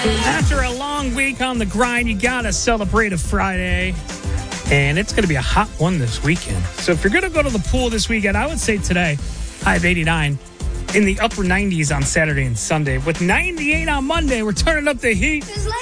After a long week on the grind, you got to celebrate a Friday. And it's going to be a hot one this weekend. So if you're going to go to the pool this weekend, I would say today, high of 89, in the upper 90s on Saturday and Sunday. With 98 on Monday, we're turning up the heat.